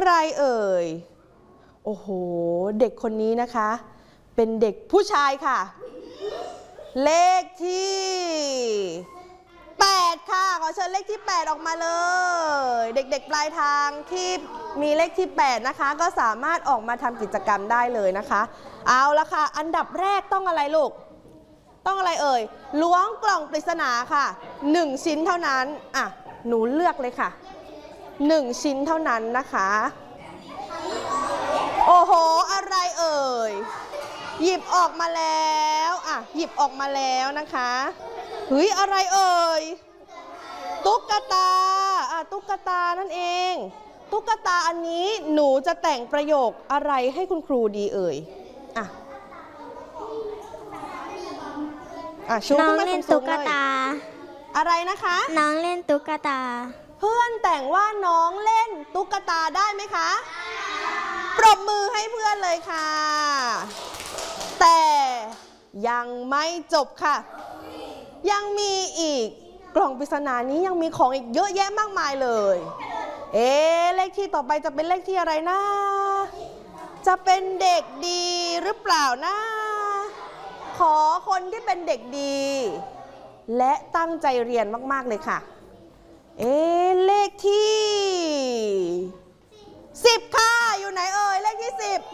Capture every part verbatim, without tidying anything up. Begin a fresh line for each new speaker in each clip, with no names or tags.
รเอ่ยโอ้โหเด็กคนนี้นะคะเป็นเด็กผู้ชายค่ะเลขที่แปดค่ะขอเชิญเลขที่แปดออกมาเลยเด็กๆปลายทางที่มีเลขที่แปดนะคะก็สามารถออกมาทำกิจกรรมได้เลยนะคะเอาละค่ะอันดับแรกต้องอะไรลูกต้องอะไรเอ่ยล้วงกล่องปริศนาค่ะหนึ่งชิ้นเท่านั้นอ่ะหนูเลือกเลยค่ะหนึ่งชิ้นเท่านั้นนะคะโอ้โหอะไรเอ่ยหยิบออกมาแล้วอ่ะหยิบออกมาแล้วนะคะเฮ้ยอะไรเอ่ยตุ๊กตาอ่ะตุ๊กตานั่นเองตุ๊กตาอันนี้หนูจะแต่งประโยคอะไรให้คุณครูดีเอ่ยอ่ะอ่ะชูขึ้นมาสูงๆเลยอะไรนะคะ
น้องเล่นตุ๊กตา
เพื่อนแต่งว่าน้องเล่นตุ๊กตาได้ไหมคะปรบมือให้เพื่อนเลยค่ะแต่ยังไม่จบค่ะยังมีอีกกล่องปริศนานี้ยังมีของอีกเยอะแยะมากมายเลยเอ๊ะเลขที่ต่อไปจะเป็นเลขที่อะไรนะจะเป็นเด็กดีหรือเปล่านะขอคนที่เป็นเด็กดีและตั้งใจเรียนมากๆเลยค่ะเอ๊ะเลขที่สิบค่ะอยู่ไหนเอ่ยเลขที่สิบ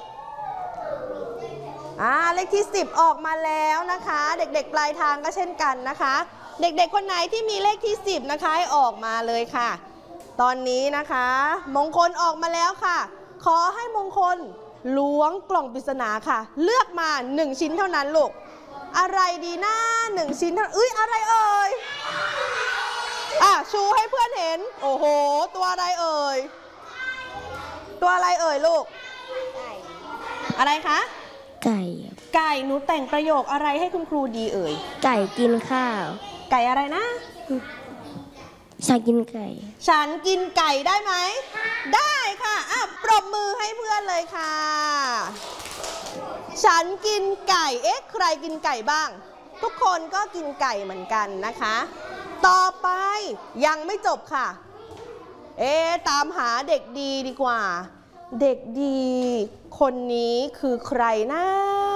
อ่าเลขที่สิบออกมาแล้วนะคะเด็กๆปลายทางก็เช่นกันนะคะเด็กๆคนไหนที่มีเลขที่สิบนะคะให้ออกมาเลยค่ะตอนนี้นะคะมงคลออกมาแล้วค่ะขอให้มงคลล้วงกล่องปริศนาค่ะเลือกมาหนึ่งชิ้นเท่านั้นลูกอะไรดีนะหนึ่งชิ้นเท่าอุ้ยอะไรเอ่ยอ่ะชูให้เพื่อนเห็นโอ้โหตัวอะไรเอ่ยตัวอะไรเอ่ยลูกอะไรคะ
ไก่
ไก่หนูแต่งประโยคอะไรให้คุณครูดีเอ่ย
ไก่กินข้าว
ไก่อะไรนะ
ฉันกินไก่
ฉันกินไก่ได้ไหมได้ค่ะอ่ะปรบมือให้เพื่อนเลยค่ะฉันกินไก่เอ๊ะใครกินไก่บ้างทุกคนก็กินไก่เหมือนกันนะคะต่อไปยังไม่จบค่ะเอ๊ะตามหาเด็กดีดีกว่าเด็กดีคนนี้คือใครนะ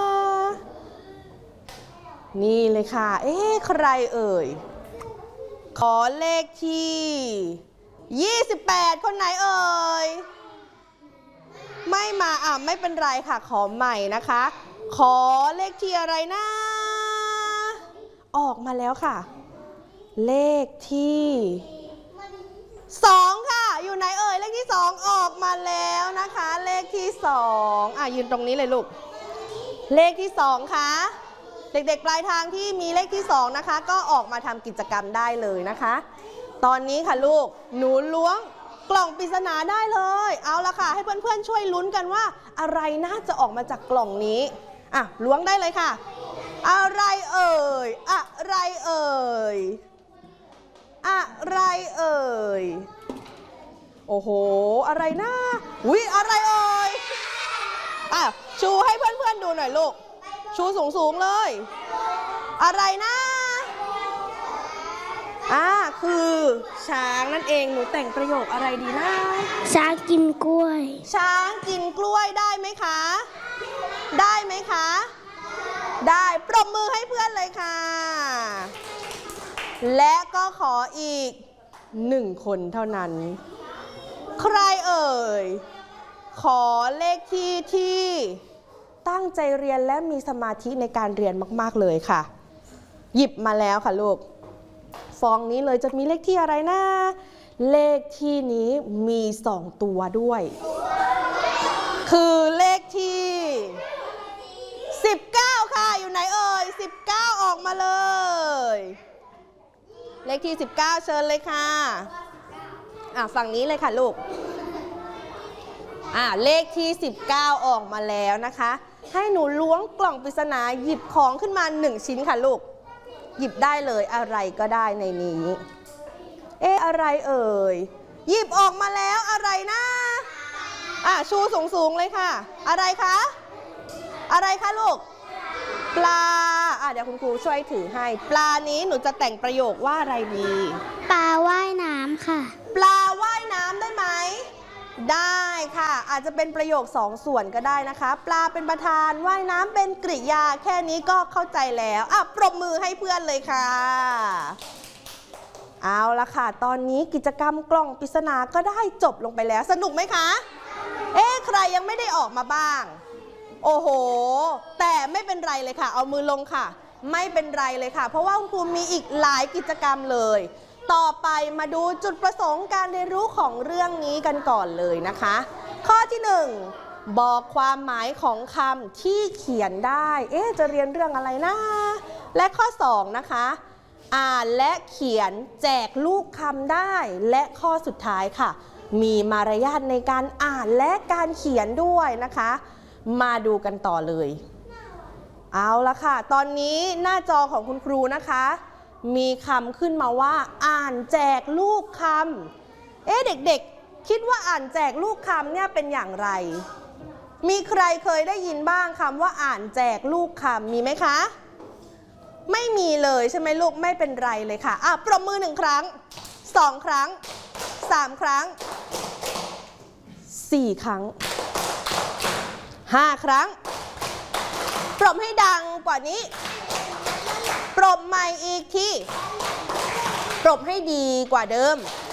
นี่เลยค่ะเอ๊ะใครเอ่ยขอเลขที่ยี่สิบแปดคนไหนเอ่ยไม่มาอ่ะไม่เป็นไรค่ะขอใหม่นะคะขอเลขที่อะไรนะออกมาแล้วค่ะเลขที่สองค่ะอยู่ไหนเอ่ยเลขที่สองออกมาแล้วนะคะเลขที่สองอ่ะยืนตรงนี้เลยลูกเลขที่สองค่ะเด็กๆปลายทางที่มีเลขที่สองนะคะก็ออกมาทำกิจกรรมได้เลยนะคะตอนนี้ค่ะลูกหนูล้วงกล่องปริศนาได้เลยเอาละค่ะให้เพื่อนๆช่วยลุ้นกันว่าอะไรน่าจะออกมาจากกล่องนี้อ่ะล้วงได้เลยค่ะอะไรเอ่ยอะไรเอ่ยอะไรเอ่ยโอ้โหอะไรนะอุ๊ยอะไรเอ่ยอ่ะชูให้เพื่อนๆดูหน่อยลูกชูสูงๆเลยอะไรนะอ่าคือช้างนั่นเองหนูแต่งประโยคอะไรดีนะ
ช้างกินกล้วย
ช้างกินกล้วยได้ไหมคะได้ไหมคะได้ปรบมือให้เพื่อนเลยค่ะและก็ขออีกหนึ่งคนเท่านั้นใครเอ่ยขอเลขที่ที่ตั้งใจเรียนและมีสมาธิในการเรียนมากๆเลยค่ะหยิบมาแล้วค่ะลูกฟองนี้เลยจะมีเลขที่อะไรนะเลขที่นี้มีสองตัวด้วยคือเลขที่สิบเก้าค่ะอยู่ไหนเอ่ยสิบเก้าออกมาเลยเลขที่สิบเก้าเชิญเลยค่ะอ่ะฝั่งนี้เลยค่ะลูกอ่ะเลขที่สิบเก้าออกมาแล้วนะคะให้หนูล้วงกล่องปริศนาหยิบของขึ้นมาหนึ่งชิ้นค่ะลูกหยิบได้เลยอะไรก็ได้ในนี้เอ๊ะอะไรเอ่ยหยิบออกมาแล้วอะไรนะอ่ะชูสูงๆเลยค่ะอะไรคะอะไรคะลูกปลาอ่ะเดี๋ยวคุณครูช่วยถือให้ปลานี้หนูจะแต่งประโยคว่าอะไรดี
ปลาว่ายน้ำค่ะ
ปลาว่ายน้ำได้ไหมได้ค่ะอาจจะเป็นประโยคสองส่วนก็ได้นะคะปลาเป็นประธานว่ายน้ำเป็นกริยาแค่นี้ก็เข้าใจแล้วอ่ะปรบมือให้เพื่อนเลยค่ะเอาละค่ะตอนนี้กิจกรรมกล่องปริศนาก็ได้จบลงไปแล้วสนุกไหมคะเอ๊ะใครยังไม่ได้ออกมาบ้างโอ้โหแต่ไม่เป็นไรเลยค่ะเอามือลงค่ะไม่เป็นไรเลยค่ะเพราะว่าคุณครูมีอีกหลายกิจกรรมเลยต่อไปมาดูจุดประสงค์การเรียนรู้ของเรื่องนี้กันก่อนเลยนะคะข้อที่หนึ่งบอกความหมายของคำที่เขียนได้เอ๊ะจะเรียนเรื่องอะไรนะและข้อสองนะคะอ่านและเขียนแจกลูกคำได้และข้อสุดท้ายค่ะมีมารยาทในการอ่านและการเขียนด้วยนะคะมาดูกันต่อเลยเอาละค่ะตอนนี้หน้าจอของคุณครูนะคะมีคำขึ้นมาว่าอ่านแจกลูกคำเอ๊ะเด็กๆคิดว่าอ่านแจกลูกคำเนี่ยเป็นอย่างไรมีใครเคยได้ยินบ้างคำว่าอ่านแจกลูกคำมีไหมคะไม่มีเลยใช่ไหมลูกไม่เป็นไรเลยค่ะอ่ะปรบมือหนึ่งครั้งสองครั้งสามครั้งสี่ครั้งห้าครั้งปรบให้ดังกว่านี้ปรบใหม่อีกทีปรบให้ดีกว่าเดิม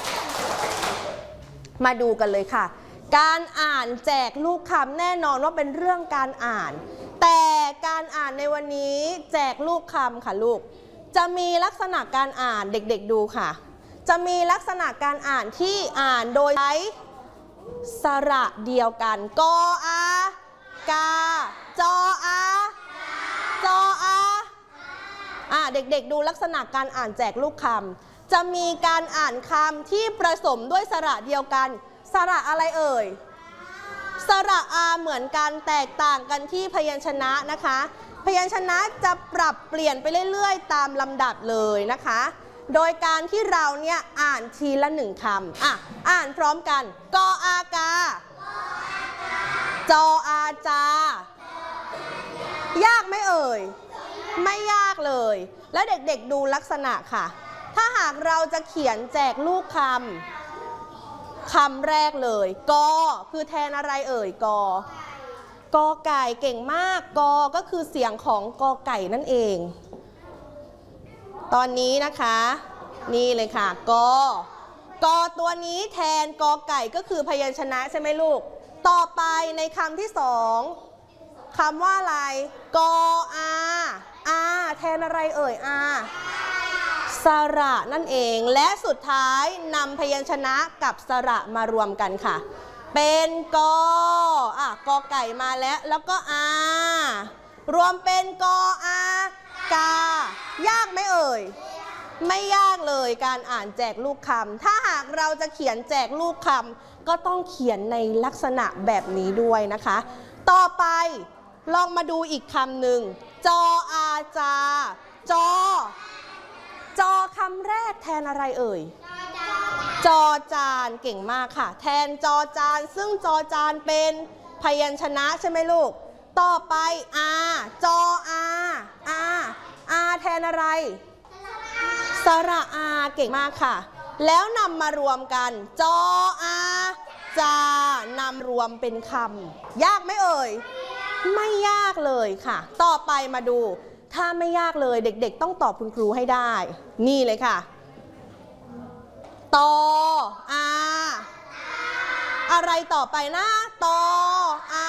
มาดูกันเลยค่ะการอ่านแจกลูกคำแน่นอนว่าเป็นเรื่องการอ่านแต่การอ่านในวันนี้แจกลูกคำค่ะลูกจะมีลักษณะการอ่านเด็กๆดูค่ะจะมีลักษณะการอ่านที่อ่านโดยใช้สระเดียวกันกออากาจออาจออาอ่าเด็กๆดูลักษณะการอ่านแจกลูกคำจะมีการอ่านคำที่ผสมด้วยสระเดียวกันสระอะไรเอ่ยสระอาเหมือนกันแตกต่างกันที่พยัญชนะนะคะพยัญชนะจะปรับเปลี่ยนไปเรื่อยๆตามลำดับเลยนะคะโดยการที่เราเนี่ยอ่านทีละหนึ่งคำอ่ะอ่านพร้อมกันกออากาจออาจายากไหมเอ่ยไม่ยากเลยแล้วเด็กๆดูลักษณะค่ะถ้าหากเราจะเขียนแจกลูกคำคำแรกเลยกอคือแทนอะไรเอ่ยกอกอไก่เก่งมากกอก็คือเสียงของกอไก่นั่นเองตอนนี้นะคะนี่เลยค่ะกอกอตัวนี้แทนกอไก่ก็คือพยัญชนะใช่ไหมลูกต่อไปในคำที่สองคำว่าอะไรกออาอาแทนอะไรเอ่ยอาสระนั่นเองและสุดท้ายนำพยัญชนะกับสระมารวมกันค่ะเป็นกออ่ะกอไก่มาแล้วแล้วก็อารวมเป็นกออากายากไหมเอ่ยไม่ยากเลยการอ่านแจกลูกคำถ้าหากเราจะเขียนแจกลูกคำก็ต้องเขียนในลักษณะแบบนี้ด้วยนะคะต่อไปลองมาดูอีกคำหนึ่งจออาจาจอจอคำแรกแทนอะไรเอ่ยจอจานเก่งมากค่ะแทนจอจานซึ่งจอจานเป็นพยัญชนะใช่ไหมลูกต่อไปอาจออาอาอาแทนอะไรสระอาเก่งมากค่ะแล้วนำมารวมกันจออาจานำรวมเป็นคำยากไหมเอ่ยไม่ยากเลยค่ะต่อไปมาดูถ้าไม่ยากเลยเด็กๆต้องตอบคุณครูให้ได้นี่เลยค่ะตออาอะไรต่อไปนะตออา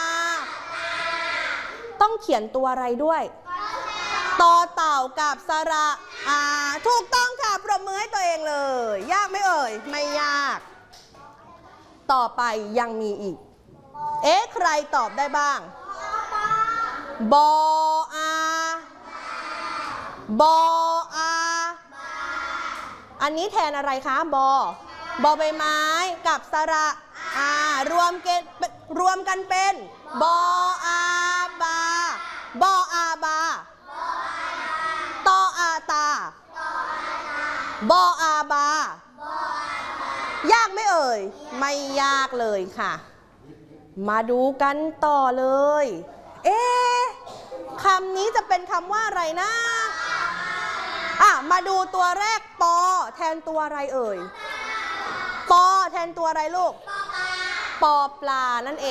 ต้องเขียนตัวอะไรด้วยตอเต่ากับสระอาถูกต้องค่ะปรบมือให้ตัวเองเลยยากไหมเอ่ยไม่ยากต่อไปยังมีอีกเอ๊ะใครตอบได้บ้างบออาบออาอันนี้แทนอะไรคะบอบอใบไม้กับสระอารวมกันรวมกันเป็นบออาบาบออาบาตออาตาบออาบายากไหมเอ่ยไม่ยากเลยค่ะมาดูกันต่อเลยเอ๊ะคำนี้จะเป็นคำว่าอะไรนะอ่ะมาดูตัวแรกปอแทนตัวอะไรเอ่ยปอแทนตัวอะไรลูกปอปลานั่นเอง